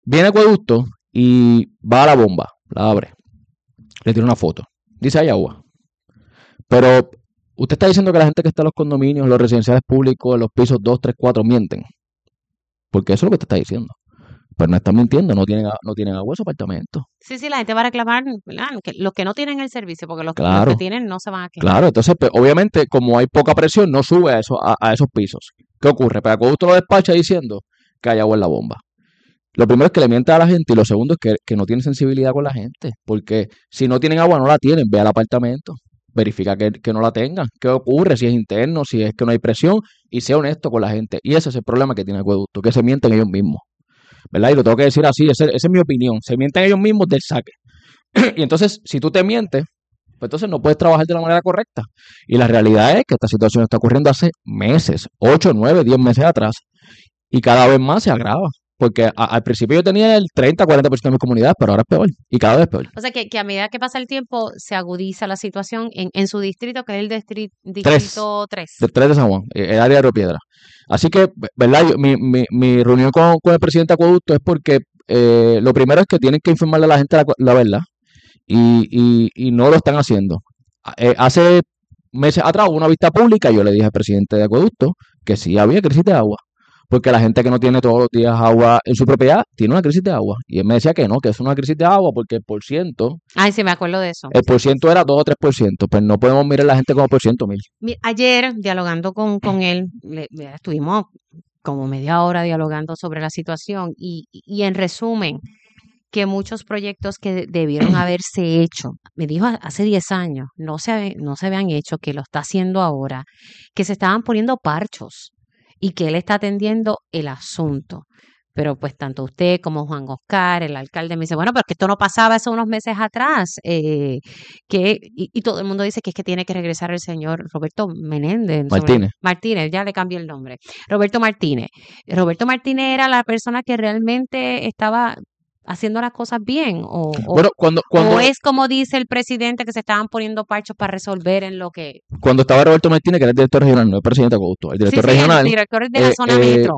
Viene Acueducto y va a la bomba, la abre, le tira una foto. Dice, hay agua. Pero usted está diciendo que la gente que está en los condominios, los residenciales públicos, en los pisos 2, 3, 4, mienten. Porque eso es lo que te está diciendo. Pero no están mintiendo, no tienen agua en su apartamento. Sí, la gente va a reclamar, ¿verdad? Los que no tienen el servicio, porque los Claro, que tienen no se van a quejar. claro. Entonces, pues, obviamente, como hay poca presión, no sube a esos pisos. ¿Qué ocurre? Pues Acueducto lo despacha diciendo que hay agua en la bomba. Lo primero es que le miente a la gente y lo segundo es que no tiene sensibilidad con la gente. Porque si no tienen agua, no la tienen. Ve al apartamento, verifica que no la tengan. ¿Qué ocurre? Si es interno, si es que no hay presión y sea honesto con la gente. Y ese es el problema que tiene Acueducto, que se mienten ellos mismos. ¿Verdad? Y lo tengo que decir así, esa es mi opinión. Se mienten ellos mismos del saque. Y entonces, si tú te mientes, pues entonces no puedes trabajar de la manera correcta. Y la realidad es que esta situación está ocurriendo hace meses, 8, 9, 10 meses atrás, y cada vez más se agrava. Porque al principio yo tenía el 30, 40% de mi comunidad, pero ahora es peor, y cada vez es peor. O sea, que a medida que pasa el tiempo, se agudiza la situación en su distrito, que es el Tres, distrito 3. de 3 de San Juan, el área de Río Piedra. Así que, ¿verdad? Mi reunión con el presidente de Acueducto es porque lo primero es que tienen que informarle a la gente la verdad, y no lo están haciendo. Hace meses atrás hubo una vista pública y yo le dije al presidente de Acueducto que sí había crisis de agua, porque la gente que no tiene todos los días agua en su propiedad tiene una crisis de agua. Y él me decía que no, que es una crisis de agua porque Ay, sí, me acuerdo de eso. el por ciento era 2 o 3%, pues no podemos mirar a la gente como por ciento mil. Ayer, dialogando con él, estuvimos como media hora dialogando sobre la situación y en resumen, que muchos proyectos que debieron haberse hecho, me dijo hace 10 años, no se habían hecho, que lo está haciendo ahora, que se estaban poniendo parchos y que él está atendiendo el asunto. Pero pues tanto usted como Juan Oscar, el alcalde, me dice, bueno, pero es que esto no pasaba hace unos meses atrás. Y todo el mundo dice que es que tiene que regresar el señor Roberto Menéndez. Martínez, ya le cambié el nombre. Roberto Martínez. Roberto Martínez era la persona que realmente estaba haciendo las cosas bien, Bueno, o es como dice el presidente, que se estaban poniendo parchos para resolver en lo que... Cuando estaba Roberto Martínez, que era el director regional, no el presidente de Acueducto, el director regional, el director de la zona metro.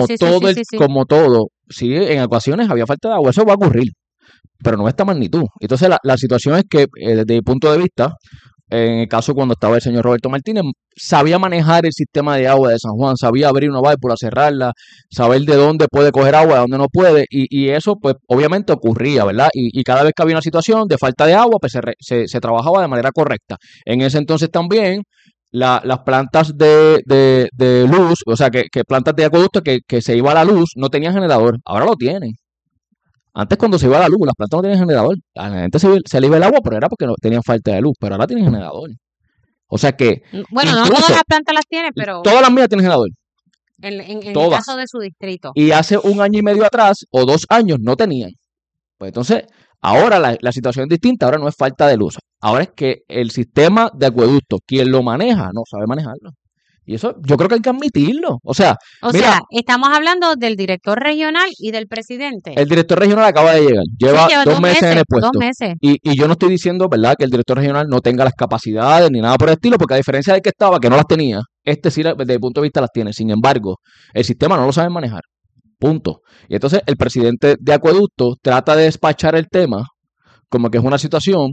como todo, sí, en ocasiones había falta de agua, eso va a ocurrir, pero no a esta magnitud. Entonces la situación es que, desde mi punto de vista, en el caso cuando estaba el señor Roberto Martínez, sabía manejar el sistema de agua de San Juan, sabía abrir una válvula, cerrarla, saber de dónde puede coger agua, de dónde no puede, y eso pues obviamente ocurría, ¿verdad? Y cada vez que había una situación de falta de agua, pues se trabajaba de manera correcta. En ese entonces también las plantas de luz, o sea, que plantas de acueducto que se iba a la luz, no tenían generador, ahora lo tienen. Antes, cuando se iba la luz, las plantas no tenían generador. A la gente se le iba el agua, pero era porque no tenían falta de luz. Pero ahora tienen generador. O sea que... Bueno, no todas las plantas las tienen, pero... Todas las mías tienen generador. En el caso de su distrito. Y hace 1 año y medio atrás, o 2 años, no tenían. Pues entonces, ahora la situación es distinta. Ahora no es falta de luz. Ahora es que el sistema de acueducto, quien lo maneja, no sabe manejarlo. Y eso yo creo que hay que admitirlo. O sea, estamos hablando del director regional y del presidente. El director regional acaba de llegar. Lleva 2 meses en el puesto. 2 meses. Y yo no estoy diciendo, ¿verdad?, que el director regional no tenga las capacidades ni nada por el estilo, porque a diferencia del que estaba, que no las tenía, sí, desde mi punto de vista las tiene. Sin embargo, el sistema no lo sabe manejar. Punto. Y entonces el presidente de Acueducto trata de despachar el tema como que es una situación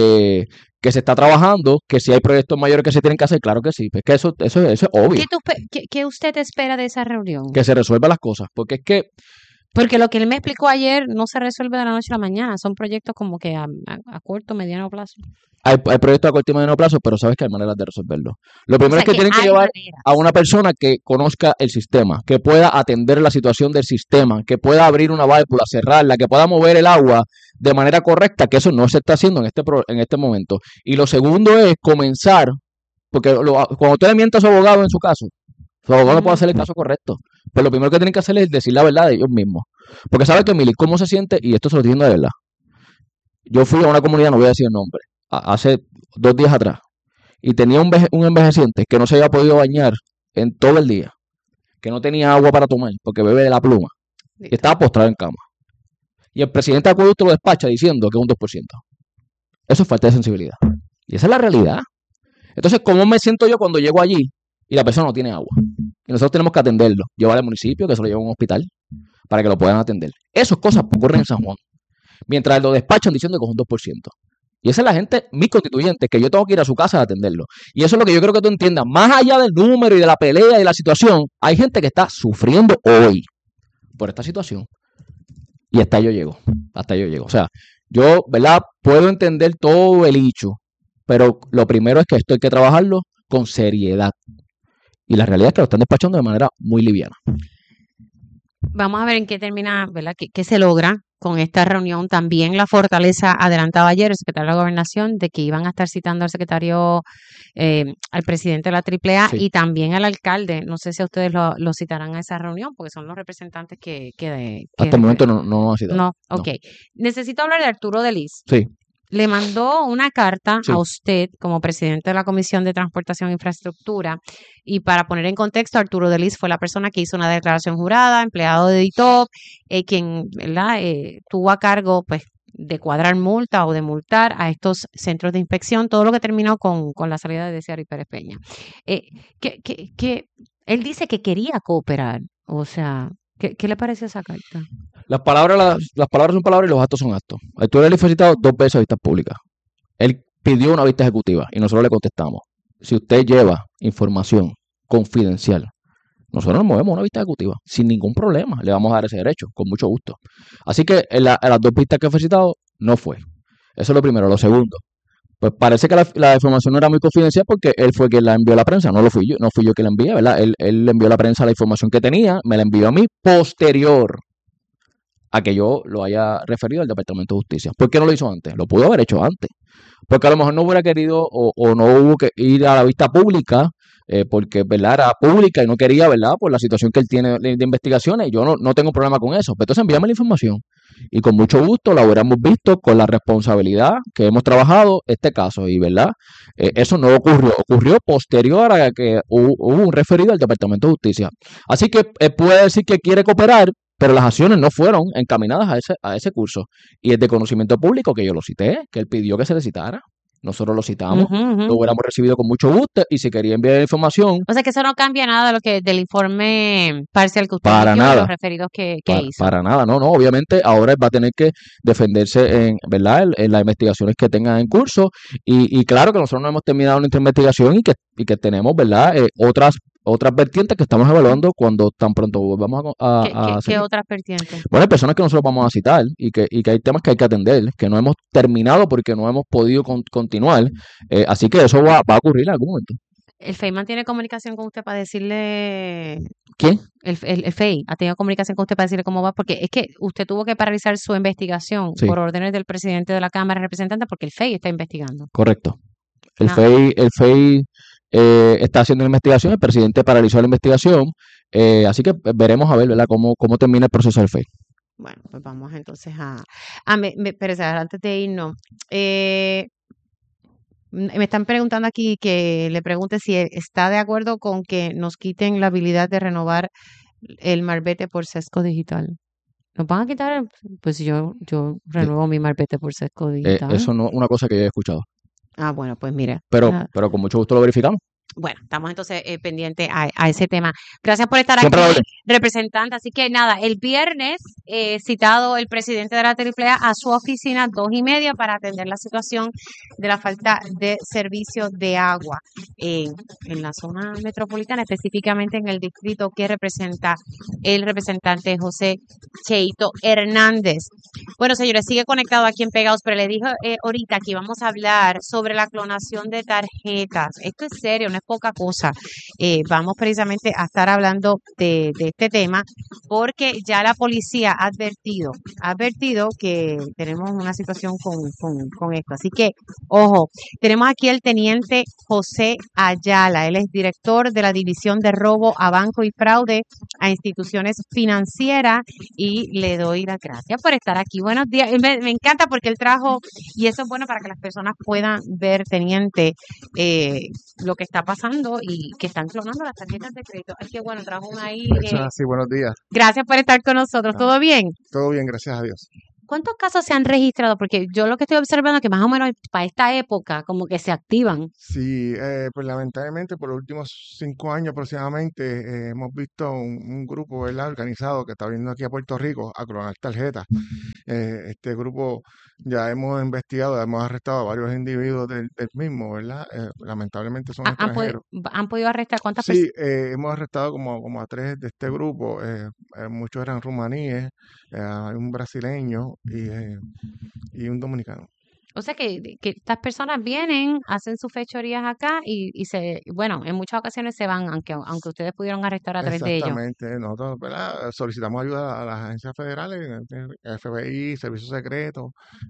que se está trabajando, que si hay proyectos mayores que se tienen que hacer, claro que sí, pues que eso es obvio. ¿Qué usted espera de esa reunión? Que se resuelvan las cosas, porque es que... Porque lo que él me explicó ayer no se resuelve de la noche a la mañana, son proyectos como que a corto, mediano plazo. Hay proyectos a corto y mediano plazo, pero sabes que hay maneras de resolverlo. Lo primero es que tienen que llevar a una persona que conozca el sistema, que pueda atender la situación del sistema, que pueda abrir una válvula, cerrarla, que pueda mover el agua de manera correcta, que eso no se está haciendo en este momento. Y lo segundo es comenzar, porque cuando usted le miente a su abogado en su caso, su abogado no puede hacer el caso correcto. Pero lo primero que tienen que hacer es decir la verdad de ellos mismos. Porque sabe que, Emily, ¿cómo se siente? Y esto se lo estoy diciendo de verdad. Yo fui a una comunidad, no voy a decir el nombre, hace 2 días atrás, y tenía un envejeciente que no se había podido bañar en todo el día, que no tenía agua para tomar porque bebe de la pluma, y estaba postrado en cama. Y el presidente de Acueducto lo despacha diciendo que es un 2%. Eso es falta de sensibilidad. Y esa es la realidad. Entonces, ¿cómo me siento yo cuando llego allí y la persona no tiene agua? Y nosotros tenemos que atenderlo, llevar al municipio, que se lo lleve a un hospital, para que lo puedan atender. Esas cosas ocurren en San Juan. Mientras lo despachan diciendo que es un 2%. Y esa es la gente, mis constituyentes, que yo tengo que ir a su casa a atenderlo. Y eso es lo que yo creo que tú entiendas. Más allá del número y de la pelea y de la situación, hay gente que está sufriendo hoy por esta situación. Y hasta yo llego. O sea, yo, ¿verdad? Puedo entender todo el hecho, pero lo primero es que esto hay que trabajarlo con seriedad. Y la realidad es que lo están despachando de manera muy liviana. Vamos a ver en qué termina, ¿verdad? ¿Qué se logra con esta reunión? También la Fortaleza adelantaba ayer, el secretario de la Gobernación, de que iban a estar citando al secretario, al presidente de la AAA y también al alcalde. No sé si ustedes lo citarán a esa reunión, porque son los representantes que hasta el momento no ha citado. No, ok. Necesito hablar de Arturo Delis. Sí. Le mandó una carta a usted como presidente de la Comisión de Transportación e Infraestructura, y para poner en contexto, Arturo Delis fue la persona que hizo una declaración jurada, empleado de DITOP, quien, ¿verdad? Tuvo a cargo, pues, de cuadrar multa o de multar a estos centros de inspección, todo lo que terminó con la salida de Desear y Pérez Peña. Que él dice que quería cooperar, o sea, ¿qué le parece esa carta? Las palabras son palabras y los actos son actos. Arturo Delis fue citado 2 veces a vistas públicas. Él pidió una vista ejecutiva y nosotros le contestamos: si usted lleva información confidencial, nosotros nos movemos a una vista ejecutiva sin ningún problema, le vamos a dar ese derecho, con mucho gusto. Así que en las 2 vistas que fue citado, no fue. Eso es lo primero. Lo segundo, pues parece que la información no era muy confidencial porque él fue quien la envió a la prensa, no fui yo que la envié, ¿verdad? Él le envió a la prensa la información que tenía, me la envió a mí posterior a que yo lo haya referido al Departamento de Justicia. ¿Por qué no lo hizo antes? Lo pudo haber hecho antes. Porque a lo mejor no hubiera querido o no hubo que ir a la vista pública porque, ¿verdad? Era pública y no quería, ¿verdad? Por la situación que él tiene de investigaciones. Yo no tengo problema con eso. Pero entonces envíame la información y con mucho gusto la hubiéramos visto con la responsabilidad que hemos trabajado este caso. Y, ¿verdad? Eso no ocurrió. Ocurrió posterior a que hubo un referido al Departamento de Justicia. Así que puede decir que quiere cooperar, pero las acciones no fueron encaminadas a ese curso. Y es de conocimiento público que yo lo cité, que él pidió que se le citara. Nosotros lo citamos, lo hubiéramos recibido con mucho gusto y si quería enviar información. O sea que eso no cambia nada del informe parcial que usted para nada, los referidos que hizo. Para nada, no. Obviamente ahora él va a tener que defenderse ¿verdad? En las investigaciones que tenga en curso. Y claro que nosotros no hemos terminado nuestra investigación y que tenemos, ¿verdad? Otras vertientes que estamos evaluando cuando tan pronto vamos a ¿Qué otras vertientes? Bueno, hay personas que nosotros vamos a citar y que hay temas que hay que atender, que no hemos terminado porque no hemos podido continuar. Así que eso va a ocurrir en algún momento. ¿El FEI mantiene comunicación con usted para decirle? ¿Quién? El FEI ha tenido comunicación con usted para decirle cómo va, porque es que usted tuvo que paralizar su investigación por órdenes del presidente de la Cámara de Representantes porque el FEI está investigando. Correcto. El FEI está haciendo la investigación, el presidente paralizó la investigación, así que veremos a ver, ¿verdad? cómo termina el proceso del FEI. Bueno, pues vamos entonces pero antes de irnos, me están preguntando aquí que le pregunte si está de acuerdo con que nos quiten la habilidad de renovar el marbete por sesgo digital. ¿Nos van a quitar? Pues yo renuevo mi marbete por sesgo digital. Eso no es una cosa que yo he escuchado. Bueno, pues mira. Pero con mucho gusto lo verificamos. Bueno, estamos entonces pendientes a ese tema. Gracias por estar aquí, representante. Así que nada, el viernes citado el presidente de la AAA a su oficina 2:30 para atender la situación de la falta de servicio de agua en la zona metropolitana, específicamente en el distrito que representa el representante José Cheito Hernández. Bueno, señores, sigue conectado aquí en Pegados, pero le dije ahorita que íbamos a hablar sobre la clonación de tarjetas. Esto es serio, no es poca cosa. Vamos precisamente a estar hablando de este tema porque ya la policía ha advertido que tenemos una situación con esto. Así que, ojo, tenemos aquí el teniente José Ayala. Él es director de la División de Robo a Banco y Fraude a Instituciones Financieras y le doy las gracias por estar aquí. Buenos días. Me encanta porque él trajo, y eso es bueno para que las personas puedan ver, teniente, lo que está pasando y que están clonando las tarjetas de crédito. Es que bueno, trajo una ahí. Sí, buenos días. Gracias por estar con nosotros. ¿Todo bien? Todo bien, gracias a Dios. ¿Cuántos casos se han registrado? Porque yo lo que estoy observando es que más o menos para esta época como que se activan. Sí, pues lamentablemente por los últimos 5 años aproximadamente hemos visto un grupo, ¿verdad?, organizado que está viniendo aquí a Puerto Rico a clonar tarjetas. Este grupo ya hemos investigado, hemos arrestado a varios individuos del mismo, ¿verdad? Lamentablemente son extranjeros. ¿Han podido arrestar cuántas Sí, personas? hemos arrestado como a 3 de este grupo. Muchos eran rumaníes, hay un brasileño y un dominicano. O sea que estas personas vienen, hacen sus fechorías acá bueno, en muchas ocasiones se van, aunque ustedes pudieron arrestar a 3 de ellos. Exactamente, nosotros, ¿verdad?, solicitamos ayuda a las agencias federales, FBI, Servicio Secreto,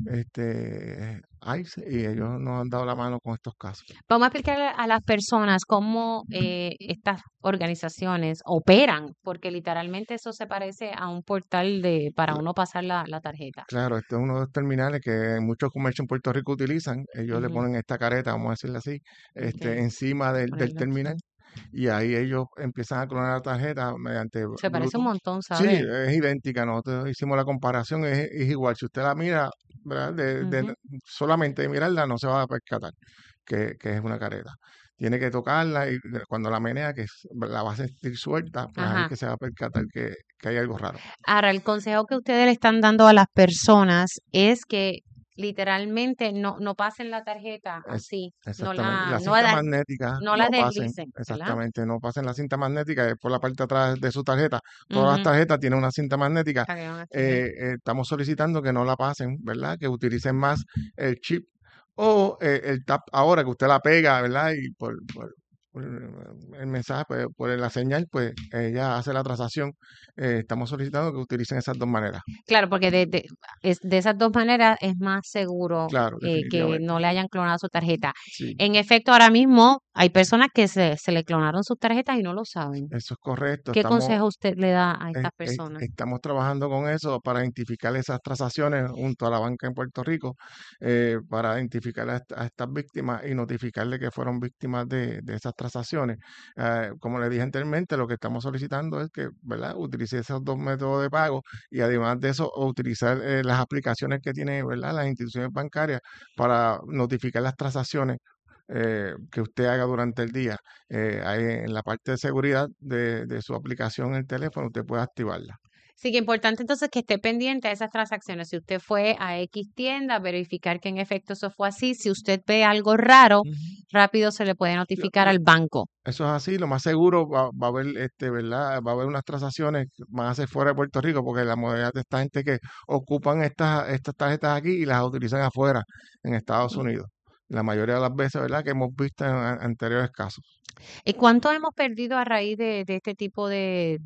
ICE, y ellos nos han dado la mano con estos casos. Vamos a explicarle a las personas cómo estas organizaciones operan, porque literalmente eso se parece a un portal para uno pasar la tarjeta. Claro, este es uno de los terminales que muchos comercios en Puerto Rico utilizan. Ellos le ponen esta careta, vamos a decirle así, encima del terminal, y ahí ellos empiezan a clonar la tarjeta mediante Se parece un Bluetooth. montón, Sí, ¿sabes? es idéntica. Nosotros hicimos la comparación, es igual. Si usted la mira, ¿verdad?, solamente de mirarla no se va a percatar que es una careta. Tiene que tocarla y cuando la menea, la va a sentir suelta, pues ahí Ajá. que se va a percatar que hay algo raro. Ahora, el consejo que ustedes le están dando a las personas es que literalmente no pasen la tarjeta así, Exactamente. La no cinta magnética no la no pasen, deslicen, ¿verdad? exactamente, no pasen la cinta magnética, es por la parte de atrás de su tarjeta. Todas las tarjetas tienen una cinta magnética. Estamos solicitando que no la pasen, ¿verdad? Que utilicen más el chip o el tap ahora, que usted la pega, ¿verdad? Y por el mensaje, pues, por la señal, pues ella hace la transacción. Estamos solicitando que utilicen esas dos maneras. Claro, porque de esas dos maneras es más seguro Claro, que definitivamente. no le hayan clonado su tarjeta. Sí. En efecto, ahora mismo hay personas que se le clonaron sus tarjetas y no lo saben. Eso es correcto. ¿Qué consejo usted le da a estas personas? Estamos trabajando con eso para identificar esas transacciones junto a la banca en Puerto Rico, para identificar a estas víctimas y notificarle que fueron víctimas de esas transacciones. Como le dije anteriormente, lo que estamos solicitando es que, ¿verdad?, utilice esos dos métodos de pago y además de eso utilizar las aplicaciones que tienen, ¿verdad?, las instituciones bancarias para notificar las transacciones que usted haga durante el día. Ahí en la parte de seguridad de su aplicación en el teléfono, usted puede activarla. Sí, que importante entonces que esté pendiente de esas transacciones. Si usted fue a X tienda, verificar que en efecto eso fue así. Si usted ve algo raro, rápido se le puede notificar al banco. Eso es así. Lo más seguro va a haber, ¿verdad?, va a haber unas transacciones más hacia fuera de Puerto Rico, porque la modalidad de esta gente que ocupan estas tarjetas aquí y las utilizan afuera, en Estados Unidos. La mayoría de las veces, ¿verdad?, que hemos visto en anteriores casos. ¿Y cuánto hemos perdido a raíz de este tipo de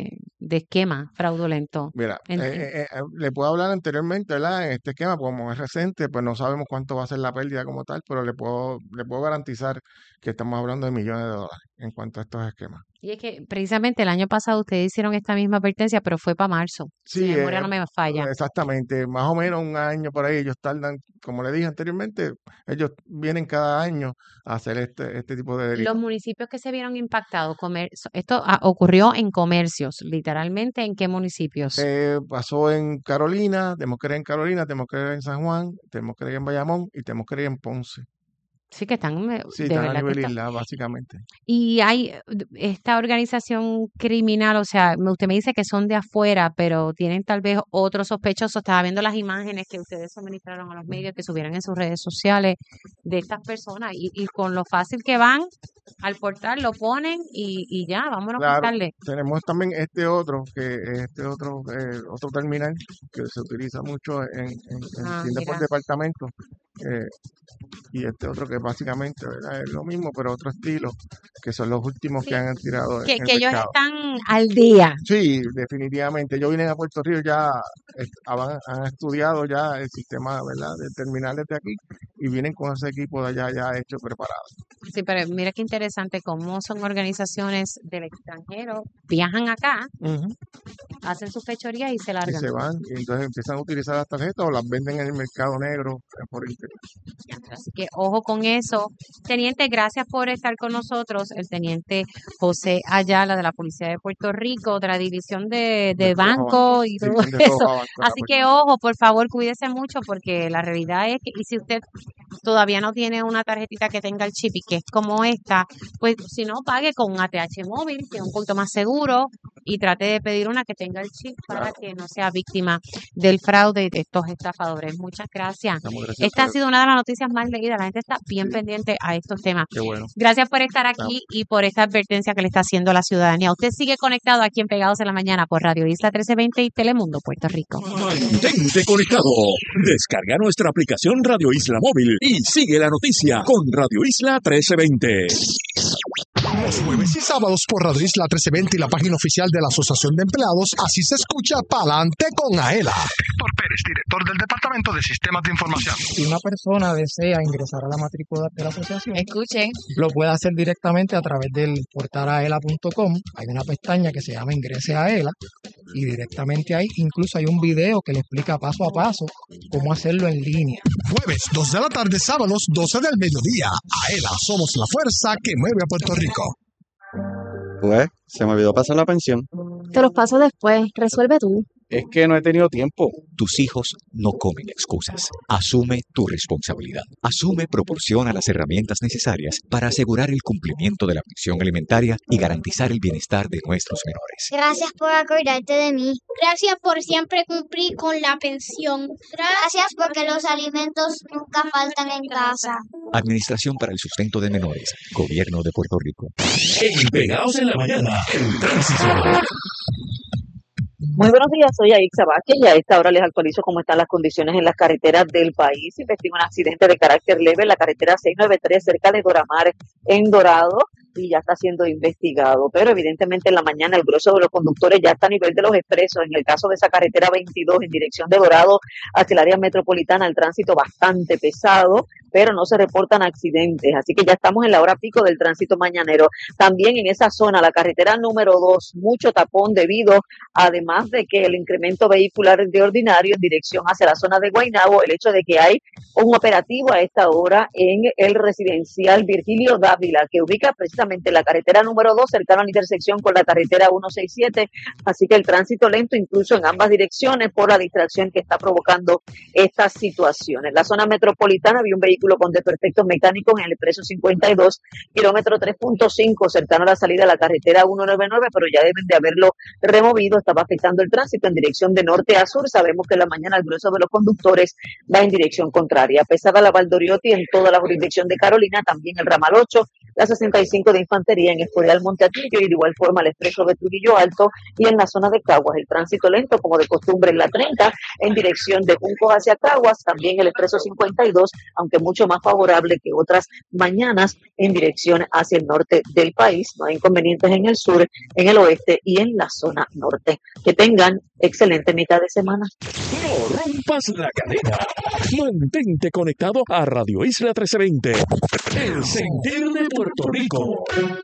esquema fraudulento? Mira, le puedo hablar anteriormente, ¿verdad? En este esquema, como es reciente, pues no sabemos cuánto va a ser la pérdida como tal, pero le puedo garantizar que estamos hablando de millones de dólares en cuanto a estos esquemas. Y es que precisamente el año pasado ustedes hicieron esta misma advertencia, pero fue para marzo. Si mi Sí, memoria no me falla. exactamente, más o menos un año por ahí. Ellos tardan, como le dije anteriormente, ellos vienen cada año a hacer este tipo de Los delitos. municipios que se vieron impactados, esto ocurrió en comercios, literalmente, ¿en qué municipios? Pasó en Carolina, tenemos que ir en Carolina, tenemos que ir en San Juan, tenemos que ir en Bayamón y tenemos que ir en Ponce. Sí, que están, Sí, de están a verdad que nivel están. isla, básicamente. Y hay esta organización criminal, o sea, usted me dice que son de afuera, pero tienen tal vez otros sospechosos. Estaba viendo las imágenes que ustedes suministraron a los medios, que subieron en sus redes sociales de estas personas y con lo fácil que van al portal, lo ponen y ya, vámonos a Claro, quitarle. tenemos también otro otro terminal que se utiliza mucho en tiendas por Mira. departamento, y otro que básicamente, ¿verdad?, es lo mismo, pero otro estilo, que son los últimos que han tirado en el Que ellos mercado. están al día. Sí, definitivamente. Ellos vienen a Puerto Rico ya, han estudiado ya el sistema, ¿verdad?, de terminales de aquí y vienen con ese equipo de allá ya hecho, preparado. Sí, pero mira qué interesante cómo son organizaciones del extranjero, viajan acá, hacen sus fechorías y se largan. Y se van, y entonces empiezan a utilizar las tarjetas o las venden en el mercado negro por internet. Así que ojo con eso. Teniente, gracias por estar con nosotros. El teniente José Ayala de la Policía de Puerto Rico, de la División de Banco y todo eso. Así que ojo, por favor, cuídese mucho porque la realidad es que, y si usted todavía no tiene una tarjetita que tenga el chip y que es como esta, pues si no, pague con un ATH móvil, que es un poquito más seguro, y trate de pedir una que tenga el chip para que no sea víctima del fraude de estos estafadores. Muchas gracias. Esta ha sido una de las noticias más leídas. La gente está bien pendiente a estos temas. Qué bueno. Gracias por estar aquí y por esta advertencia que le está haciendo a la ciudadanía. Usted sigue conectado aquí en Pegados en la Mañana por Radio Isla 1320 y Telemundo, Puerto Rico. Mantente conectado. Descarga nuestra aplicación Radio Isla Móvil y sigue la noticia con Radio Isla 1320. Los jueves y sábados por Radio Isla 1320 y la página oficial de la Asociación de Empleados, así se escucha Pa'lante con Aela. Héctor Pérez, director del Departamento de Sistemas de Información. Si una persona desea ingresar a la matrícula de la asociación, escuchen, lo puede hacer directamente a través del portal aela.com. Hay una pestaña que se llama Ingrese a Aela y directamente ahí incluso hay un video que le explica paso a paso cómo hacerlo en línea. Jueves, 2 de la tarde, sábados, 12 del mediodía. Aela, somos la fuerza que mueve a Puerto Rico. Pues, se me olvidó pasar la pensión. Te los paso después, resuelve tú. Es que no he tenido tiempo. Tus hijos no comen excusas. Asume tu responsabilidad. Asume proporciona las herramientas necesarias para asegurar el cumplimiento de la pensión alimentaria y garantizar el bienestar de nuestros menores. Gracias por acordarte de mí. Gracias por siempre cumplir con la pensión. Gracias porque los alimentos nunca faltan en casa. Administración para el Sustento de Menores. Gobierno de Puerto Rico. En Pegados en la Mañana, el tránsito. Muy buenos días, soy Aixa Vázquez y a esta hora les actualizo cómo están las condiciones en las carreteras del país. Se investiga un accidente de carácter leve en la carretera 693 cerca de Doramar, en Dorado, y ya está siendo investigado. Pero evidentemente en la mañana el grueso de los conductores ya está a nivel de los expresos. En el caso de esa carretera 22 en dirección de Dorado hacia el área metropolitana, el tránsito bastante pesado, pero no se reportan accidentes, así que ya estamos en la hora pico del tránsito mañanero. También en esa zona, la carretera número 2, mucho tapón debido, además de que el incremento vehicular de ordinario en dirección hacia la zona de Guaynabo, el hecho de que hay un operativo a esta hora en el residencial Virgilio Dávila, que ubica precisamente la carretera número 2, cercano a la intersección con la carretera 167, así que el tránsito lento incluso en ambas direcciones por la distracción que está provocando estas situaciones. En la zona metropolitana había un vehículo con desperfectos mecánicos en el expreso 52, kilómetro 3.5, cercano a la salida de la carretera 199, pero ya deben de haberlo removido. Estaba afectando el tránsito en dirección de norte a sur. Sabemos que en la mañana el grueso de los conductores va en dirección contraria. Pesada la Valdoriotti en toda la jurisdicción de Carolina, también el ramal 8, la 65 de Infantería en Escorial Monteatillo y de igual forma el expreso de Trujillo Alto, y en la zona de Caguas el tránsito lento como de costumbre en la 30 en dirección de Juncos hacia Caguas, también el expreso 52, aunque mucho más favorable que otras mañanas en dirección hacia el norte del país. No hay inconvenientes en el sur, en el oeste y en la zona norte. Que tengan excelente mitad de semana. No rompas la cadena. Mantente conectado a Radio Isla 1320. El sentir de Puerto Rico.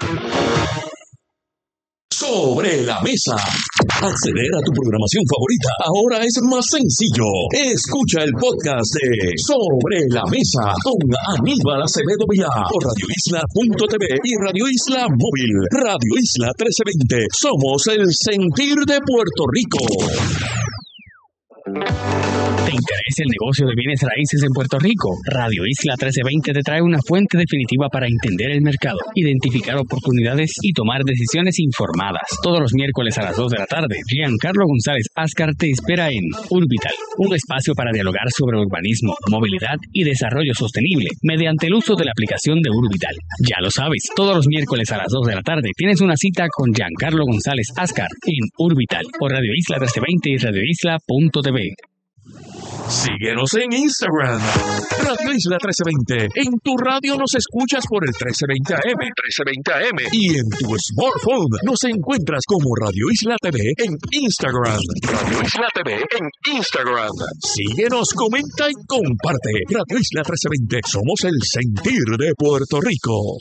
Sobre la mesa. Acceder a tu programación favorita ahora es más sencillo. Escucha el podcast de Sobre la Mesa con Aníbal Acevedo Vilá por radioisla.tv y Radio Isla Móvil. Radio Isla 1320. Somos el sentir de Puerto Rico. ¿Te interesa el negocio de bienes raíces en Puerto Rico? Radio Isla 1320 te trae una fuente definitiva para entender el mercado, identificar oportunidades y tomar decisiones informadas. Todos los miércoles a las 2 de la tarde, Giancarlo González Ascar te espera en Urbital, un espacio para dialogar sobre urbanismo, movilidad y desarrollo sostenible mediante el uso de la aplicación de Urbital. Ya lo sabes, todos los miércoles a las 2 de la tarde tienes una cita con Giancarlo González Ascar en Urbital por Radio Isla 1320 y radioisla.tv. Síguenos en Instagram, Radio Isla 1320. En tu radio nos escuchas por el 1320 AM, y en tu smartphone nos encuentras como Radio Isla TV en Instagram. Radio Isla TV en Instagram. Síguenos, comenta y comparte. Radio Isla 1320. Somos el sentir de Puerto Rico.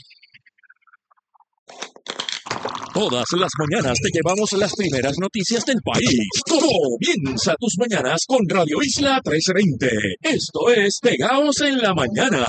Todas las mañanas te llevamos las primeras noticias del país. Comienza tus mañanas con Radio Isla 1320. Esto es Pegados en la Mañana.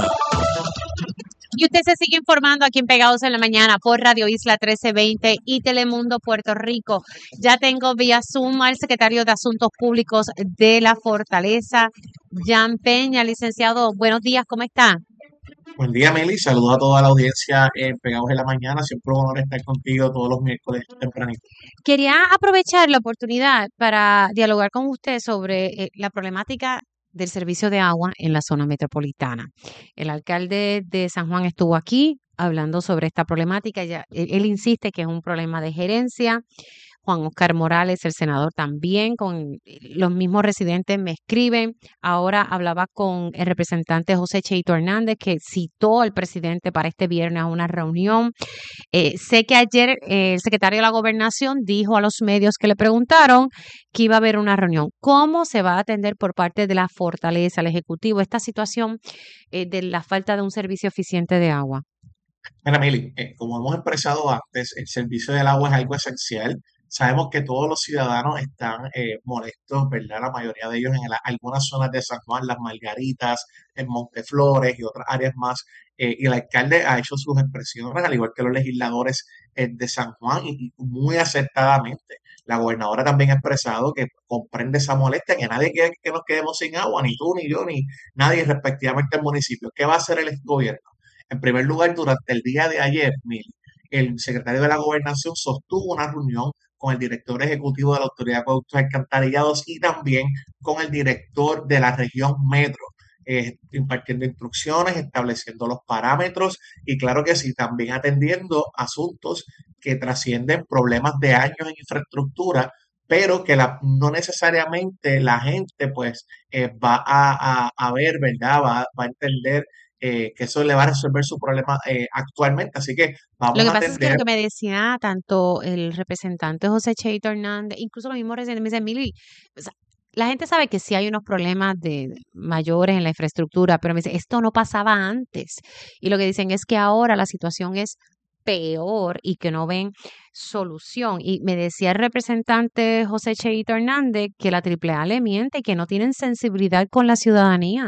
Y usted se sigue informando aquí en Pegados en la Mañana por Radio Isla 1320 y Telemundo Puerto Rico. Ya tengo vía Zoom al secretario de Asuntos Públicos de la Fortaleza, Jan Peña. Licenciado, buenos días, ¿cómo está? Buen día, Meli. Saludos a toda la audiencia en Pegados en la Mañana. Siempre un honor estar contigo todos los miércoles tempranito. Quería aprovechar la oportunidad para dialogar con usted sobre la problemática del servicio de agua en la zona metropolitana. El alcalde de San Juan estuvo aquí hablando sobre esta problemática. Él insiste que es un problema de gerencia. Juan Oscar Morales, el senador, también, con los mismos residentes me escriben. Ahora hablaba con el representante José Cheito Hernández, que citó al presidente para este viernes a una reunión. Sé que ayer el secretario de la Gobernación dijo a los medios que le preguntaron que iba a haber una reunión. ¿Cómo se va a atender por parte de la Fortaleza, el Ejecutivo, esta situación de la falta de un servicio eficiente de agua? Mira, Meli, como hemos expresado antes, el servicio del agua es algo esencial. Sabemos que todos los ciudadanos están molestos, ¿verdad? La mayoría de ellos en algunas zonas de San Juan, Las Margaritas, en Monteflores y otras áreas más. Y el alcalde ha hecho sus expresiones, al igual que los legisladores de San Juan, y muy acertadamente. La gobernadora también ha expresado que comprende esa molestia, que nadie quiere que nos quedemos sin agua, ni tú, ni yo, ni nadie, respectivamente, el municipio. ¿Qué va a hacer el gobierno? En primer lugar, durante el día de ayer, Mili, el secretario de la Gobernación sostuvo una reunión con el director ejecutivo de la Autoridad de Acueductos y Alcantarillados y también con el director de la región metro, impartiendo instrucciones, estableciendo los parámetros y claro que sí, también atendiendo asuntos que trascienden problemas de años en infraestructura, pero que no necesariamente la gente pues va a ver, ¿verdad? Va a entender que eso le va a resolver su problema actualmente. Así que vamos a Lo que pasa es que lo atender. que me decía tanto el representante José Cheito Hernández, incluso los mismos residentes, me dicen, Mili, o sea, la gente sabe que sí hay unos problemas mayores en la infraestructura, pero me dice, esto no pasaba antes. Y lo que dicen es que ahora la situación es peor y que no ven solución. Y me decía el representante José Cheito Hernández que la AAA le miente y que no tienen sensibilidad con la ciudadanía.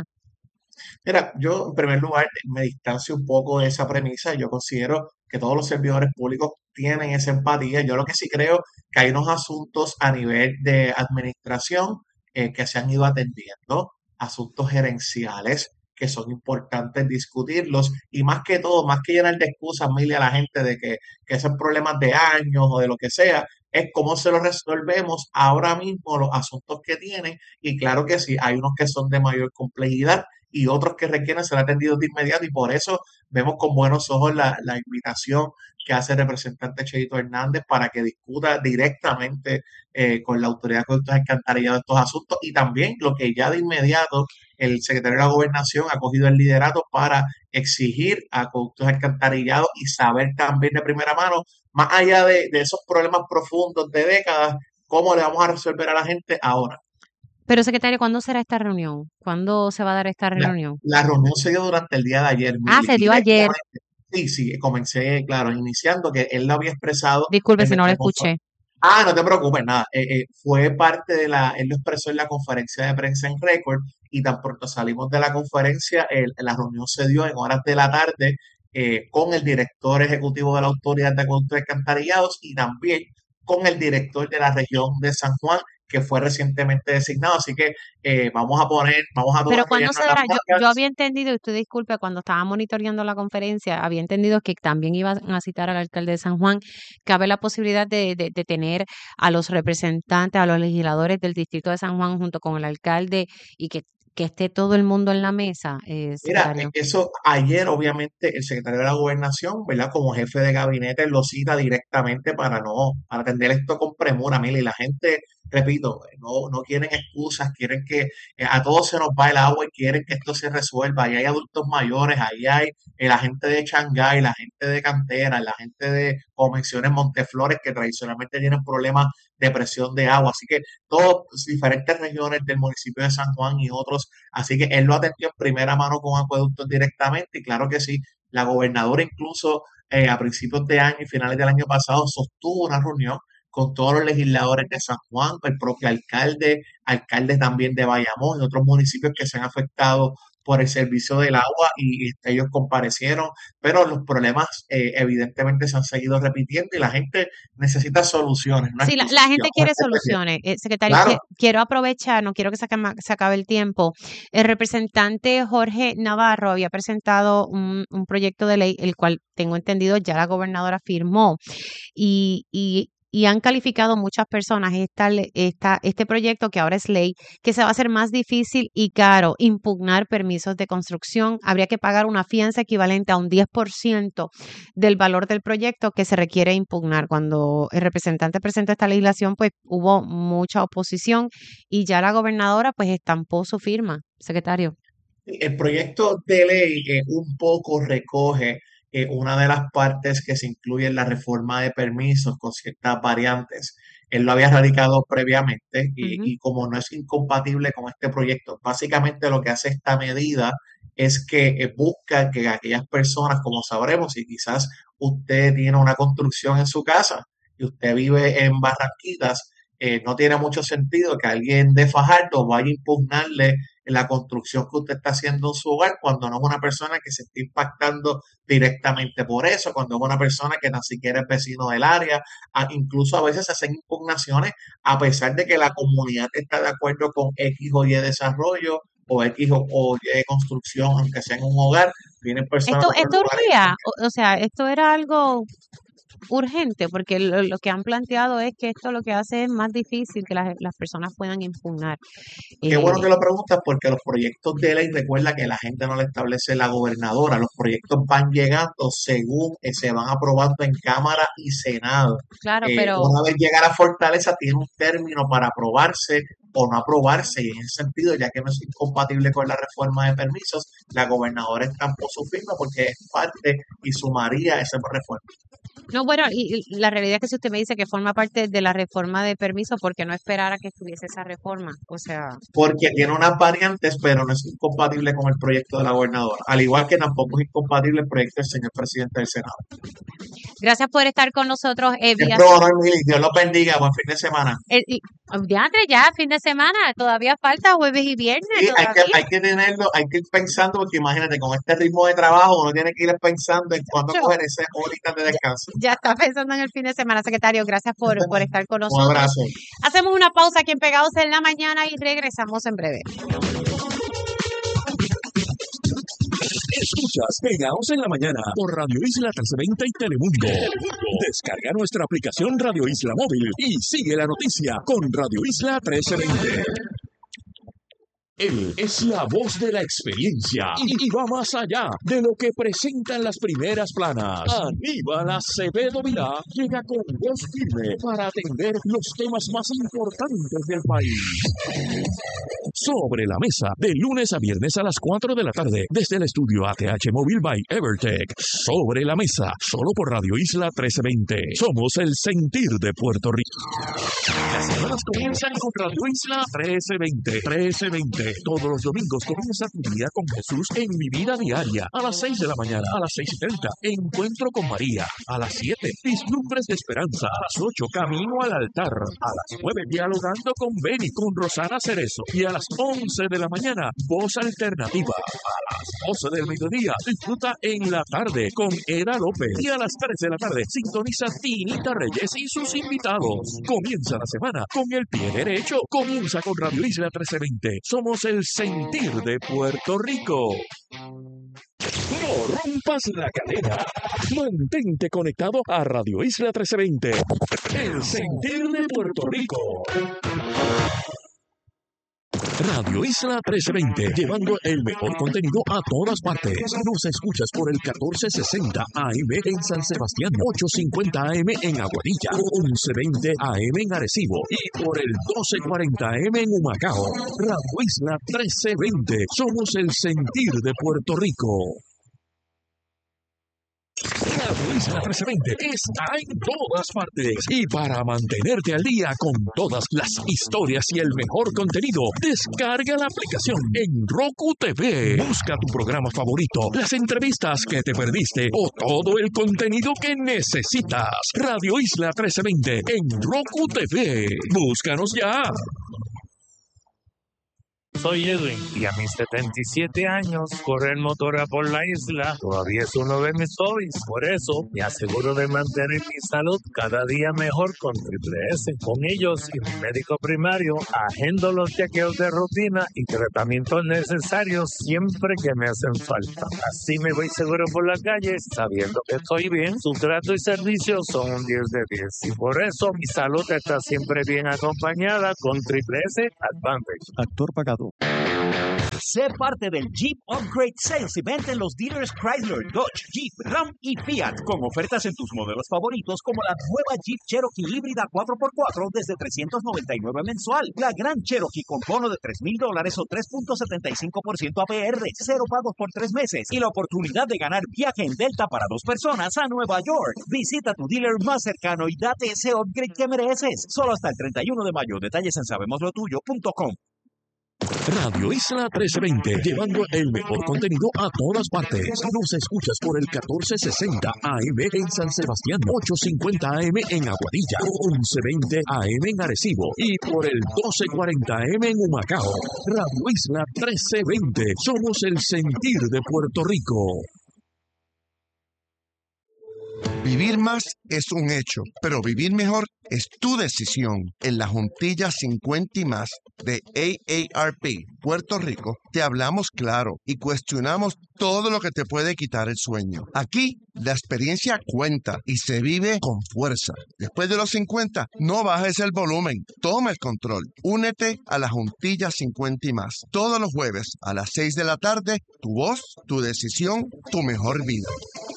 Mira, yo en primer lugar me distancio un poco de esa premisa. Yo considero que todos los servidores públicos tienen esa empatía. Yo lo que sí creo que hay unos asuntos a nivel de administración que se han ido atendiendo, asuntos gerenciales que son importantes discutirlos y más que todo, más que llenar de excusas, Mili, a la gente de que son problemas de años o de lo que sea, es cómo se los resolvemos ahora mismo los asuntos que tienen y claro que sí, hay unos que son de mayor complejidad y otros que requieren ser atendidos de inmediato y por eso vemos con buenos ojos la invitación que hace el representante Cheito Hernández para que discuta directamente con la Autoridad de Acueductos y Alcantarillados estos asuntos y también lo que ya de inmediato el secretario de la Gobernación ha cogido el liderato para exigir a Acueductos y Alcantarillados y saber también de primera mano, más allá de esos problemas profundos de décadas, cómo le vamos a resolver a la gente ahora. Pero, secretario, ¿cuándo será esta reunión? ¿Cuándo se va a dar esta reunión? La reunión se dio durante el día de ayer. Ah, se dio ayer. Sí, comencé, claro, iniciando que él lo había expresado. Disculpe si no lo escuché. No te preocupes, nada. Fue parte de él lo expresó en la conferencia de prensa en récord y tan pronto salimos de la conferencia, la reunión se dio en horas de la tarde con el director ejecutivo de la Autoridad de Acueductos y Alcantarillados y también con el director de la región de San Juan, que fue recientemente designado. Así que vamos a Pero ¿cuándo se dará? Yo había entendido, y usted disculpe, cuando estaba monitoreando la conferencia, había entendido que también iban a citar al alcalde de San Juan. Cabe la posibilidad de tener a los representantes, a los legisladores del distrito de San Juan junto con el alcalde y que esté todo el mundo en la mesa. Mira, eso ayer obviamente el secretario de la Gobernación, ¿verdad? Como jefe de gabinete lo cita directamente para atender esto con premura. Mira, y la gente repito, no quieren excusas, quieren que a todos se nos va el agua y quieren que esto se resuelva. Ahí hay adultos mayores, ahí hay la gente de Shanghái, la gente de Cantera, la gente de, como mencioné, Monteflores, que tradicionalmente tienen problemas de presión de agua. Así que todas diferentes regiones del municipio de San Juan y otros. Así que él lo atendió en primera mano con acueductos directamente y claro que sí, la gobernadora incluso a principios de año y finales del año pasado sostuvo una reunión con todos los legisladores de San Juan, el propio alcalde también de Bayamón y otros municipios que se han afectado por el servicio del agua y ellos comparecieron, pero los problemas evidentemente se han seguido repitiendo y la gente necesita soluciones. Sí, la gente quiere soluciones. Secretario, Claro. quiero aprovechar, no quiero que se acabe el tiempo. El representante Jorge Navarro había presentado un proyecto de ley, el cual tengo entendido ya la gobernadora firmó y han calificado muchas personas este proyecto que ahora es ley, que se va a hacer más difícil y caro impugnar permisos de construcción. Habría que pagar una fianza equivalente a un 10% del valor del proyecto que se requiere impugnar. Cuando el representante presentó esta legislación, pues hubo mucha oposición y ya la gobernadora pues estampó su firma. Secretario. El proyecto de ley un poco recoge una de las partes que se incluye en la reforma de permisos con ciertas variantes. Él lo había radicado previamente y como no es incompatible con este proyecto, básicamente lo que hace esta medida es que busca que aquellas personas, como sabremos, si quizás usted tiene una construcción en su casa y usted vive en Barranquitas, no tiene mucho sentido que alguien de Fajardo vaya a impugnarle la construcción que usted está haciendo en su hogar cuando no es una persona que se está impactando directamente por eso, cuando es una persona que ni siquiera es vecino del área, incluso a veces se hacen impugnaciones a pesar de que la comunidad está de acuerdo con X o Y desarrollo o X o Y construcción, aunque sea en un hogar, vienen personas... Esto urgía, o sea, esto era algo urgente, porque lo que han planteado es que esto lo que hace es más difícil que las personas puedan impugnar. Qué bueno que lo preguntas porque los proyectos de ley, recuerda que la gente no le establece la gobernadora, los proyectos van llegando según se van aprobando en Cámara y Senado. Claro, pero una vez llega a la Fortaleza tiene un término para aprobarse o no aprobarse y en ese sentido, ya que no es incompatible con la reforma de permisos, la gobernadora estampó su firma porque es parte y sumaría a esa reforma. no, bueno, y la realidad es que si usted me dice que forma parte de la reforma de permiso, ¿por qué no esperar a que estuviese esa reforma? O sea, Porque tiene unas variantes, pero no es incompatible con el proyecto de la gobernadora. Al igual que tampoco es incompatible el proyecto del señor presidente del Senado. gracias por estar con nosotros. Siempre honor, Mili. Dios los bendiga. Buen fin de semana. Ya, fin de semana, todavía falta jueves y viernes. Sí, hay que tenerlo, hay que ir pensando, porque imagínate, con este ritmo de trabajo, uno tiene que ir pensando en cuándo coger esas horitas de descanso. Ya está pensando en el fin de semana, secretario. Gracias por estar con nosotros. Un abrazo. Hacemos una pausa aquí en Pegados en la Mañana y regresamos en breve. Escuchas Pegados en la Mañana por Radio Isla 1320 y Telemundo. Descarga nuestra aplicación Radio Isla Móvil y sigue la noticia con Radio Isla 1320. Él es la voz de la experiencia y va más allá de lo que presentan las primeras planas. Aníbal Acevedo Vilá llega con voz firme para atender los temas más importantes del país. Sobre la mesa, de lunes a viernes a las 4 de la tarde, desde el estudio ATH Móvil by Evertech. Sobre la mesa, solo por Radio Isla 1320. Somos el sentir de Puerto Rico. Las semanas comienzan con Radio Isla 1320. Todos los domingos comienza tu día con Jesús en Mi Vida Diaria. A las 6 de la mañana, a las 6:30, Encuentro con María. A las 7, Vislumbres de Esperanza. A las 8, Camino al Altar. A las 9, Dialogando con Beni, con Rosana Cerezo. Y a las 11 de la mañana, Voz Alternativa. A las 12 del mediodía, disfruta En la Tarde con Eda López. Y a las 3 de la tarde, sintoniza Tinita Reyes y sus invitados. Comienza la semana con el pie derecho. Comienza con Radio Isla 1320. Somos el sentir de Puerto Rico. No rompas la cadena. Mantente conectado a Radio Isla 1320. El sentir de Puerto Rico. Radio Isla 1320, llevando el mejor contenido a todas partes. Nos escuchas por el 1460 AM en San Sebastián, 850 AM en Aguadilla, 1120 AM en Arecibo y por el 1240 AM en Humacao. Radio Isla 1320, somos el sentir de Puerto Rico. Radio Isla 1320 está en todas partes y para mantenerte al día con todas las historias y el mejor contenido, descarga la aplicación en Roku TV. Busca tu programa favorito, las entrevistas que te perdiste o todo el contenido que necesitas. Radio Isla 1320 en Roku TV. Búscanos ya. Soy Edwin y a mis 77 años correr motora por la isla todavía es uno de mis hobbies. Por eso me aseguro de mantener mi salud cada día mejor con Triple S. Con ellos y mi médico primario agendo los chequeos de rutina y tratamientos necesarios siempre que me hacen falta. Así me voy seguro por la calle sabiendo que estoy bien. Su trato y servicio son un 10 de 10 y por eso mi salud está siempre bien acompañada con Triple S Advantage. Actor pagado. Sé parte del Jeep Upgrade Sales Event en los dealers Chrysler, Dodge, Jeep, Ram y Fiat, con ofertas en tus modelos favoritos como la nueva Jeep Cherokee híbrida 4x4 desde $399 mensual, la Gran Cherokee con bono de $3,000 o 3.75% APR, 0 pagos por 3 meses y la oportunidad de ganar viaje en Delta para 2 personas a Nueva York. Visita tu dealer más cercano y date ese upgrade que mereces. Solo hasta el 31 de mayo. Detalles en sabemoslotuyo.com. Radio Isla 1320, llevando el mejor contenido a todas partes. Nos escuchas por el 1460 AM en San Sebastián, 850 AM en Aguadilla, 1120 AM en Arecibo y por el 1240 AM en Humacao. Radio Isla 1320, somos el sentir de Puerto Rico. Vivir más es un hecho, pero vivir mejor es tu decisión. En la Juntilla 50 y más de AARP Puerto Rico, te hablamos claro y cuestionamos todo lo que te puede quitar el sueño. Aquí, la experiencia cuenta y se vive con fuerza. Después de los 50, no bajes el volumen, toma el control. Únete a la Juntilla 50 y más. Todos los jueves a las 6 de la tarde, tu voz, tu decisión, tu mejor vida.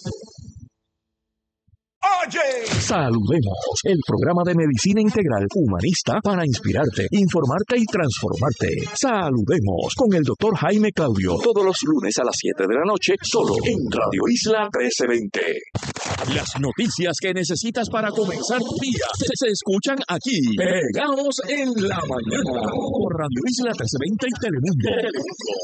Saludemos, el programa de medicina integral humanista para inspirarte, informarte y transformarte. Saludemos con el Dr. Jaime Claudio, todos los lunes a las 7 de la noche, solo en Radio Isla 1320. Las noticias que necesitas para comenzar tu día se escuchan aquí, pegados en la mañana, por Radio Isla 1320 y Telemundo.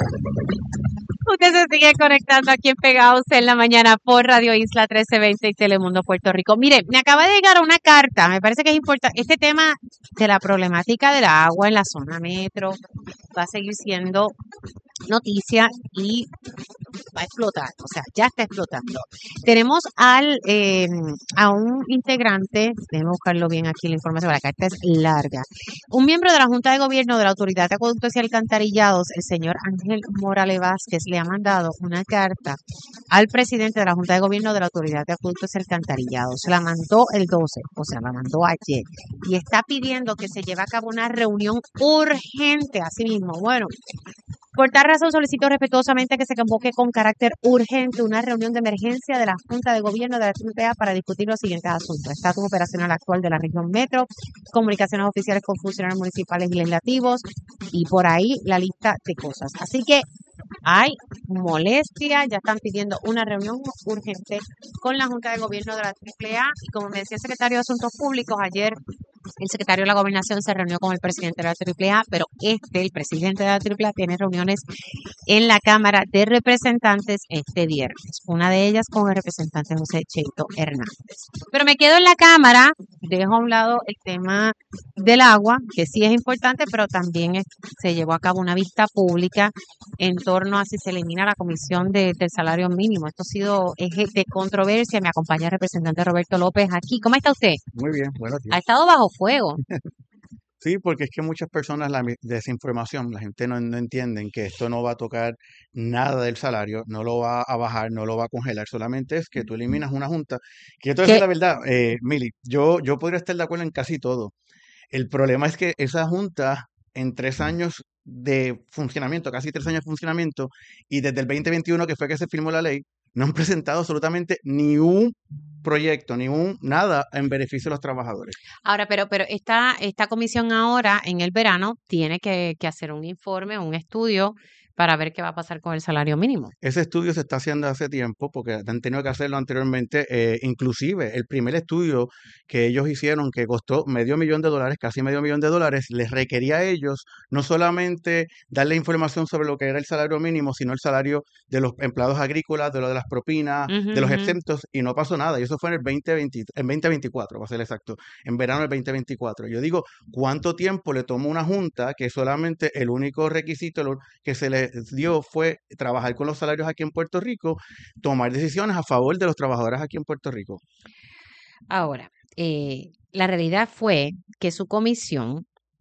Usted se sigue conectando aquí en Pegados en la Mañana por Radio Isla 1320 y Telemundo Puerto Rico. Mire, me acaba de llegar una carta, me parece que es importante. Este tema de la problemática del agua en la zona metro va a seguir siendo noticia y va a explotar, o sea, ya está explotando. Tenemos a un integrante, déjenme buscarlo bien aquí la información, la carta es larga. Un miembro de la Junta de Gobierno de la Autoridad de Acueductos y Alcantarillados, el señor Ángel Morales Vázquez, le ha mandado una carta al presidente de la Junta de Gobierno de la Autoridad de Acueductos y Alcantarillados. La mandó el 12, o sea, la mandó ayer, y está pidiendo que se lleve a cabo una reunión urgente, así mismo. Bueno, por tal razón solicito respetuosamente que se convoque con carácter urgente una reunión de emergencia de la Junta de Gobierno de la AAA para discutir los siguientes asuntos: estatus operacional actual de la región metro, comunicaciones oficiales con funcionarios municipales y legislativos, y por ahí la lista de cosas. Así que hay molestia, ya están pidiendo una reunión urgente con la Junta de Gobierno de la AAA, y como me decía el secretario de Asuntos Públicos, ayer el secretario de la Gobernación se reunió con el presidente de la AAA, pero el presidente de la AAA tiene reuniones en la Cámara de Representantes este viernes, una de ellas con el representante José Cheito Hernández. Pero me quedo en la Cámara, dejo a un lado el tema del agua, que sí es importante, pero también se llevó a cabo una vista pública en torno a si se elimina la comisión del salario mínimo. Esto ha sido eje de controversia. Me acompaña el representante Roberto López aquí. ¿Cómo está usted? Muy bien, buenos días. Ha estado bajo fuego. Sí, porque es que muchas personas, la desinformación, la gente no entienden que esto no va a tocar nada del salario, no lo va a bajar, no lo va a congelar, solamente es que tú eliminas una junta. Que yo te voy a decir la verdad, Mili, yo podría estar de acuerdo en casi todo. El problema es que esa junta en 3 años de funcionamiento, casi 3 años de funcionamiento, y desde el 2021 que fue que se firmó la ley, no han presentado absolutamente ni un proyecto, ni un nada en beneficio de los trabajadores. Ahora, pero esta comisión ahora, en el verano, tiene que hacer un informe, un estudio para ver qué va a pasar con el salario mínimo. Ese estudio se está haciendo hace tiempo porque han tenido que hacerlo anteriormente. Inclusive el primer estudio que ellos hicieron, que costó $500,000, casi $500,000, les requería a ellos no solamente darle información sobre lo que era el salario mínimo, sino el salario de los empleados agrícolas, de lo de las propinas, de los exentos, y no pasó nada. Y eso fue en el 2024, para ser exacto, en verano del 2024. Yo digo, ¿cuánto tiempo le tomó una junta que solamente el único requisito que se le dio fue trabajar con los salarios aquí en Puerto Rico, tomar decisiones a favor de los trabajadores aquí en Puerto Rico? Ahora, la realidad fue que su comisión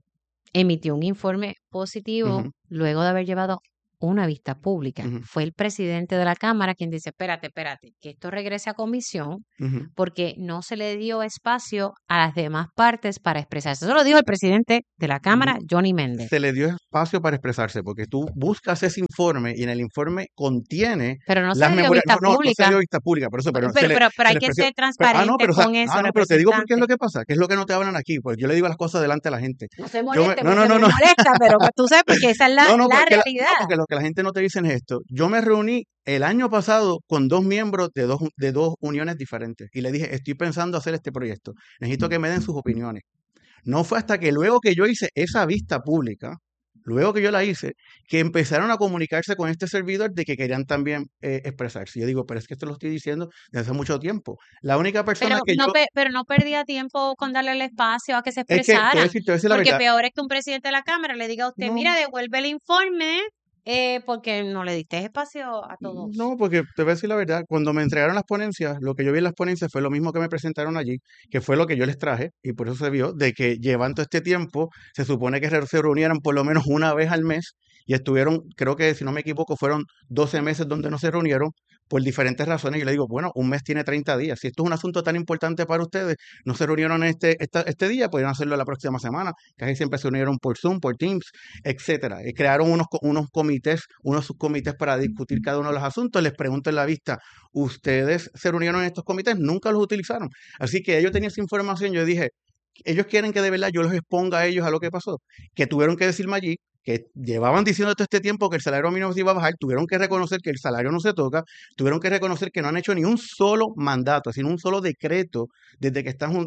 emitió un informe positivo luego de haber llevado una vista pública. Fue el presidente de la Cámara quien dice, espérate, que esto regrese a comisión porque no se le dio espacio a las demás partes para expresarse. Eso lo dijo el presidente de la Cámara, Johnny Méndez. Se le dio espacio para expresarse porque tú buscas ese informe y en el informe contiene pero no las se le dio memorias. vista pública. No se dio vista pública, por eso. Pero hay que ser transparente con eso. Pero te digo por qué es lo que pasa, que es lo que no te hablan aquí, pues yo le digo las cosas delante a la gente. No se moleste, no molesta, pero tú sabes porque esa es la realidad. Porque lo que la gente no te dice es esto. Yo me reuní el año pasado con 2 miembros de dos uniones diferentes y le dije, estoy pensando hacer este proyecto, necesito que me den sus opiniones. No fue hasta que luego que yo hice esa vista pública, luego que yo la hice, que empezaron a comunicarse con este servidor de que querían también expresarse. Yo digo, pero es que esto lo estoy diciendo desde hace mucho tiempo. La única persona pero no perdía tiempo con darle el espacio a que se expresara. Te voy a decir la porque verdad. peor es que un presidente de la Cámara le diga a usted, mira, devuelve el informe, porque no le diste espacio a todos. No, porque te voy a decir la verdad, cuando me entregaron las ponencias, lo que yo vi en las ponencias fue lo mismo que me presentaron allí, que fue lo que yo les traje, y por eso se vio de que llevando este tiempo, se supone que se reunieran por lo menos una vez al mes, y estuvieron, creo que si no me equivoco, fueron 12 meses donde no se reunieron, por diferentes razones. Yo le digo, bueno, un mes tiene 30 días. Si esto es un asunto tan importante para ustedes, no se reunieron este día, podrían hacerlo la próxima semana. Casi siempre se reunieron por Zoom, por Teams, etcétera. Y crearon unos comités, unos subcomités para discutir cada uno de los asuntos. Les pregunto en la vista, ¿ustedes se reunieron en estos comités? Nunca los utilizaron. Así que ellos tenían esa información. Yo dije, ellos quieren que de verdad yo los exponga a ellos a lo que pasó, que tuvieron que decirme allí, que llevaban diciendo todo este tiempo que el salario mínimo se iba a bajar, tuvieron que reconocer que el salario no se toca, tuvieron que reconocer que no han hecho ni un solo mandato, sino un solo decreto desde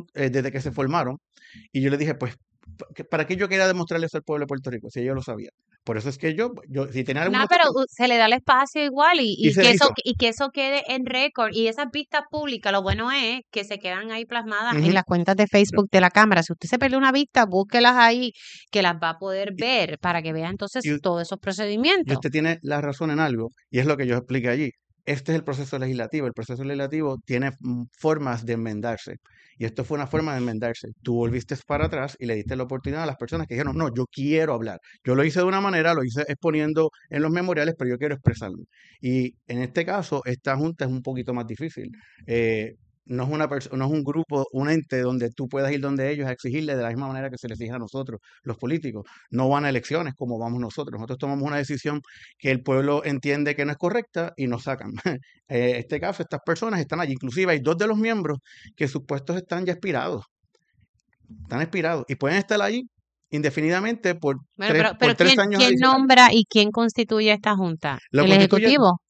que se formaron. Y yo les dije, pues, ¿para qué yo quería demostrarles al pueblo de Puerto Rico si ellos lo sabían? Por eso es que yo si tenía alguna pero se le da el espacio igual y que eso quede en récord. Y esas vistas públicas, lo bueno es que se quedan ahí plasmadas en las cuentas de Facebook de la Cámara. Si usted se perdió una vista, búsquelas ahí, que las va a poder ver para que vea entonces todos esos procedimientos. Y usted tiene la razón en algo, y es lo que yo expliqué allí. Este es el proceso legislativo. El proceso legislativo tiene formas de enmendarse. Y esto fue una forma de enmendarse. Tú volviste para atrás y le diste la oportunidad a las personas que dijeron, no, yo quiero hablar. Yo lo hice de una manera, lo hice exponiendo en los memoriales, pero yo quiero expresarlo. Y en este caso, esta junta es un poquito más difícil. No es un grupo, un ente donde tú puedas ir donde ellos a exigirle de la misma manera que se les exige a nosotros, los políticos. No van a elecciones como vamos nosotros. Nosotros tomamos una decisión que el pueblo entiende que no es correcta y nos sacan. En este caso, estas personas están allí. Inclusive hay 2 de los miembros que sus puestos están ya expirados. Están expirados y pueden estar allí indefinidamente por 3 años. ¿Quién nombra y quién constituye esta junta? ¿El Ejecutivo?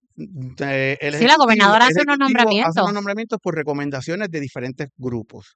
Sí, la gobernadora hace unos nombramientos. Hace unos nombramientos por recomendaciones de diferentes grupos.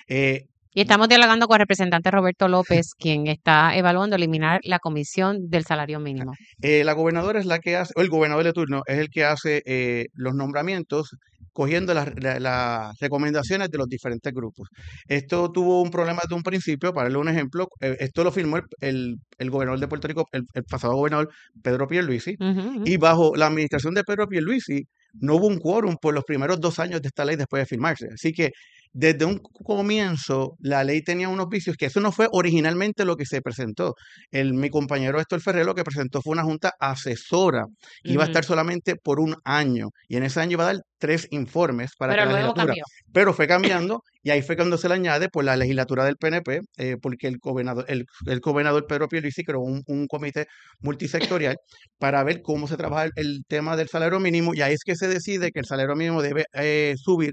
Y estamos dialogando con el representante Roberto López, quien está evaluando eliminar la comisión del salario mínimo. La gobernadora es la que hace, o el gobernador de turno es el que hace los nombramientos, cogiendo las recomendaciones de los diferentes grupos. Esto tuvo un problema desde un principio. Para darle un ejemplo, esto lo firmó el gobernador de Puerto Rico, el pasado gobernador Pedro Pierluisi, y bajo la administración de Pedro Pierluisi no hubo un quórum por los primeros 2 años de esta ley después de firmarse. Así que desde un comienzo la ley tenía unos vicios, que eso no fue originalmente lo que se presentó. Mi compañero Héctor Ferrer lo que presentó fue una junta asesora que iba a estar solamente por un año, y en ese año iba a dar 3 informes para Pero que la luego legislatura, cambió. pero fue cambiando, y ahí fue cuando se le añade por la legislatura del PNP, porque el gobernador Pedro Pierluisi creó un comité multisectorial para ver cómo se trabaja el tema del salario mínimo, y ahí es que se decide que el salario mínimo debe subir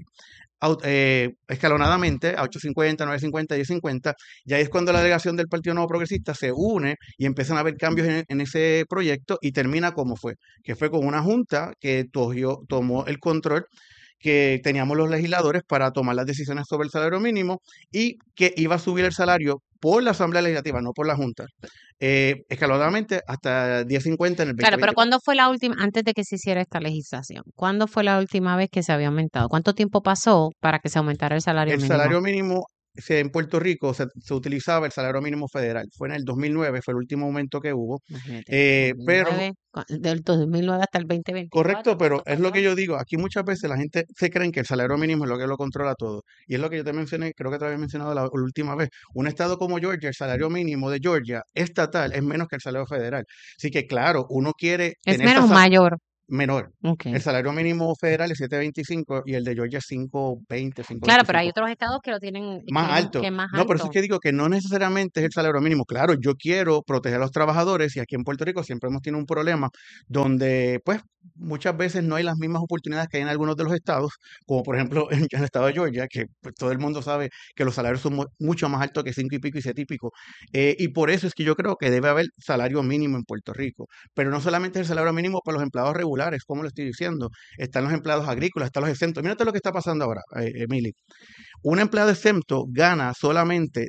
escalonadamente a 8.50, 9.50, 10.50, y ahí es cuando la delegación del Partido Nuevo Progresista se une y empiezan a haber cambios en ese proyecto, y termina como fue, que fue con una junta que tomó el control, que teníamos los legisladores para tomar las decisiones sobre el salario mínimo, y que iba a subir el salario por la Asamblea Legislativa, no por la Junta, escalonadamente hasta 10.50 en el 2020. Claro, pero ¿cuándo fue la última, antes de que se hiciera esta legislación, cuándo fue la última vez que se había aumentado? ¿Cuánto tiempo pasó para que se aumentara el salario mínimo? El salario mínimo en Puerto Rico se utilizaba el salario mínimo federal. Fue en el 2009, fue el último aumento que hubo. Pero del 2009 hasta el 2024. Correcto, pero es lo que yo digo. Aquí muchas veces la gente se cree que el salario mínimo es lo que lo controla todo. Y es lo que yo te mencioné, creo que te había mencionado la última vez. Un estado como Georgia, el salario mínimo de Georgia estatal es menos que el salario federal. Así que claro, uno quiere Es tener menos mayor. Menor. Okay. El salario mínimo federal es 7.25 y el de Georgia es 5.20, 5.25. Claro, pero hay otros estados que lo tienen más alto. Más no, por eso es que digo que no necesariamente es el salario mínimo. Claro, yo quiero proteger a los trabajadores, y aquí en Puerto Rico siempre hemos tenido un problema donde pues muchas veces no hay las mismas oportunidades que hay en algunos de los estados, como por ejemplo en el estado de Georgia, que pues, todo el mundo sabe que los salarios son mucho más altos que 5 y pico y 7 y pico. Y por eso es que yo creo que debe haber salario mínimo en Puerto Rico. Pero no solamente es el salario mínimo para los empleados regulares, como lo estoy diciendo, están los empleados agrícolas, están los exentos. Mírate lo que está pasando ahora, Emily. Un empleado exento gana solamente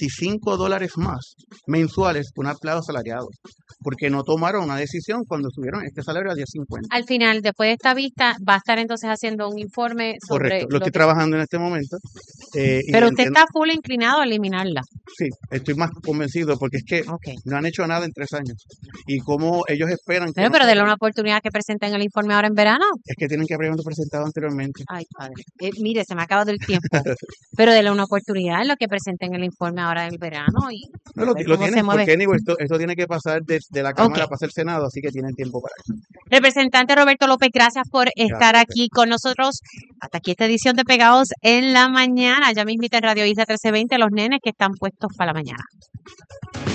$35 más mensuales que un empleado asalariado, porque no tomaron una decisión cuando subieron este salario a 10.50. Al final, después de esta vista, va a estar entonces haciendo un informe sobre... Correcto, lo estoy trabajando en este momento. Pero usted está full inclinado a eliminarla. Sí, estoy más convencido, porque es que no han hecho nada en 3 años. Y como ellos esperan... Pero denle una oportunidad que presenten el informe ahora en verano. Es que tienen que haberlo presentado anteriormente. Ay, padre. Mire, se me ha acabado el tiempo. Pero denle una oportunidad en lo que presenten el informe ahora en verano. Y no, lo tienen, porque anyway, esto tiene que pasar de la Cámara para el Senado, así que tienen tiempo para eso. Representante Roberto López, gracias por estar aquí con nosotros. Hasta aquí esta edición de Pegados en la Mañana. Ya mismito en Radio Isla 1320, los nenes que están puestos para la mañana.